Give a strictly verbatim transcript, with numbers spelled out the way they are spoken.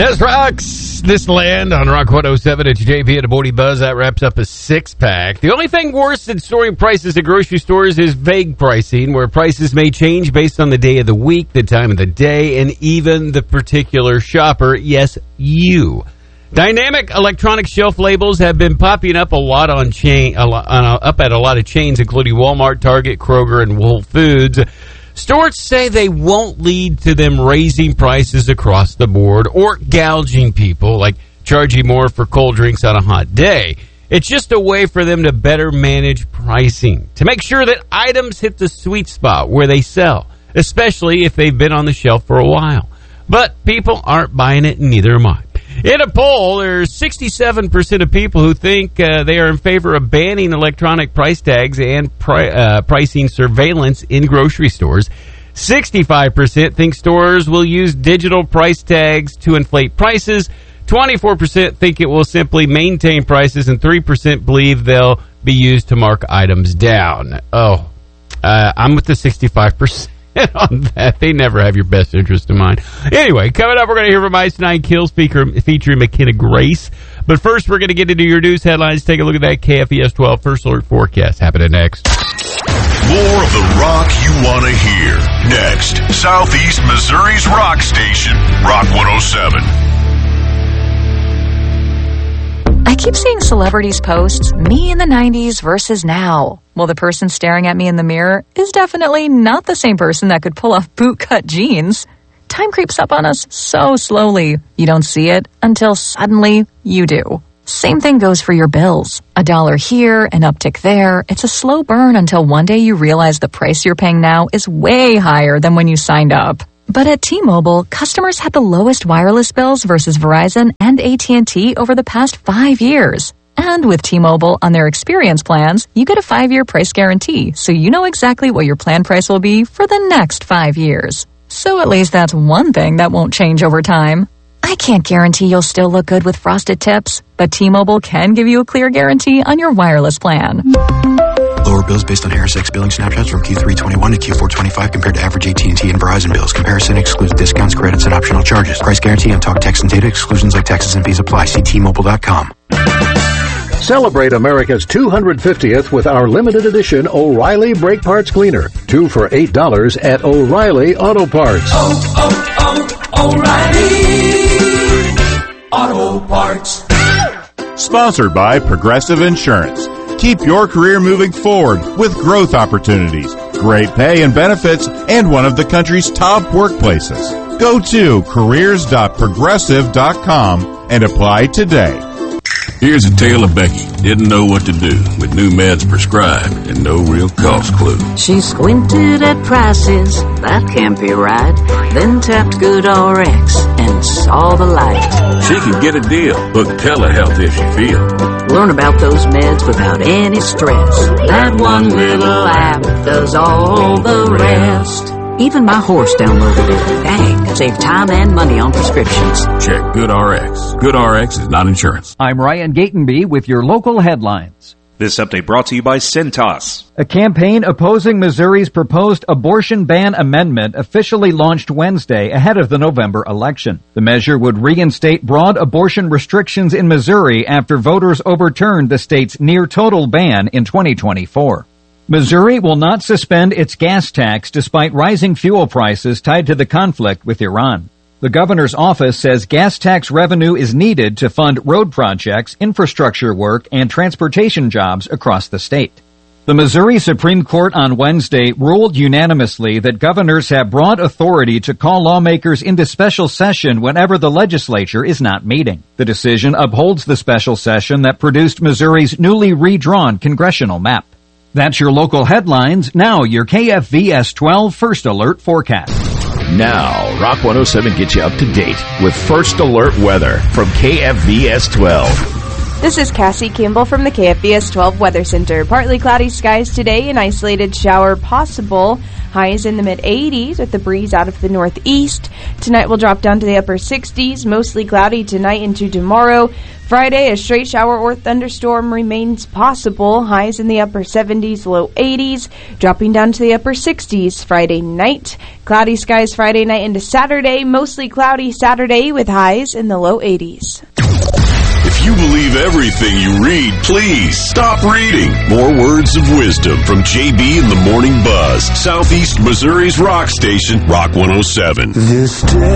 Des Rocks, This Land on Rock one oh seven at J P at the Morning Buzz. That wraps up a six-pack. The only thing worse than storing prices at grocery stores is vague pricing, where prices may change based on the day of the week, the time of the day, and even the particular shopper. Yes, you. Dynamic electronic shelf labels have been popping up a lot on chain, a lot, on a, up at a lot of chains, including Walmart, Target, Kroger, and Whole Foods. Stores say they won't lead to them raising prices across the board or gouging people, like charging more for cold drinks on a hot day. It's just a way for them to better manage pricing, to make sure that items hit the sweet spot where they sell, especially if they've been on the shelf for a while. But people aren't buying it, and neither am I. In a poll, there's sixty-seven percent of people who think uh, they are in favor of banning electronic price tags and pri- uh, pricing surveillance in grocery stores. sixty-five percent think stores will use digital price tags to inflate prices. twenty-four percent think it will simply maintain prices, and three percent believe they'll be used to mark items down. Oh, uh, I'm with the sixty-five percent. On that, they never have your best interest in mind. Anyway, coming up, we're going to hear from Ice Nine Kills speaker, featuring McKenna Grace. But first, we're going to get into your news headlines. Take a look at that K F E S twelve First Alert forecast happening next. More of the rock you want to hear next. Southeast Missouri's rock station, Rock one oh seven. I keep seeing celebrities post me in the nineties versus now. Well, the person staring at me in the mirror is definitely not the same person that could pull off bootcut jeans. Time creeps up on us so slowly. You don't see it until suddenly you do. Same thing goes for your bills. A dollar here, an uptick there. It's a slow burn until one day you realize the price you're paying now is way higher than when you signed up. But at T-Mobile, customers had the lowest wireless bills versus Verizon and A T and T over the past five years. And with T-Mobile on their experience plans, you get a five-year price guarantee, so you know exactly what your plan price will be for the next five years. So at least that's one thing that won't change over time. I can't guarantee you'll still look good with frosted tips, but T-Mobile can give you a clear guarantee on your wireless plan. Lower bills based on Harris X billing snapshots from Q three twenty-one to Q four twenty-five compared to average A T and T and Verizon bills. Comparison excludes discounts, credits, and optional charges. Price guarantee on talk, text, and data. Exclusions like taxes and fees apply. See T Mobile dot com. Celebrate America's two hundred fiftieth with our limited edition O'Reilly Brake Parts Cleaner. Two for eight dollars at O'Reilly Auto Parts. Oh, oh, oh, O'Reilly Auto Parts. Sponsored by Progressive Insurance. Keep your career moving forward with growth opportunities, great pay and benefits, and one of the country's top workplaces. Go to careers dot progressive dot com and apply today. Here's a tale of Becky. Didn't know what to do with new meds prescribed and no real cost clue. She squinted at prices, that can't be right. Then tapped GoodRx and saw the light. She could get a deal. Book telehealth if she feels. Learn about those meds without any stress. That one little app does all the rest. Even my horse downloaded it. Dang, save time and money on prescriptions. Check GoodRx. GoodRx is not insurance. I'm Ryan Gatenby with your local headlines. This update brought to you by Cintas. A campaign opposing Missouri's proposed abortion ban amendment officially launched Wednesday ahead of the November election. The measure would reinstate broad abortion restrictions in Missouri after voters overturned the state's near-total ban in twenty twenty-four. Missouri will not suspend its gas tax despite rising fuel prices tied to the conflict with Iran. The governor's office says gas tax revenue is needed to fund road projects, infrastructure work, and transportation jobs across the state. The Missouri Supreme Court on Wednesday ruled unanimously that governors have broad authority to call lawmakers into special session whenever the legislature is not meeting. The decision upholds the special session that produced Missouri's newly redrawn congressional map. That's your local headlines. Now your K F V S twelve First Alert forecast. Now, Rock one oh seven gets you up to date with First Alert weather from K F V S twelve. This is Cassie Kimball from the K F B S twelve Weather Center. Partly cloudy skies today, an isolated shower possible. Highs in the mid eighties with the breeze out of the northeast. Tonight will drop down to the upper sixties, mostly cloudy tonight into tomorrow. Friday, a stray shower or thunderstorm remains possible. Highs in the upper seventies, low eighties, dropping down to the upper sixties Friday night. Cloudy skies Friday night into Saturday, mostly cloudy Saturday with highs in the low eighties. If you believe everything you read, please stop reading. More words of wisdom from J B in the Morning Buzz. Southeast Missouri's rock station, Rock one oh seven. This day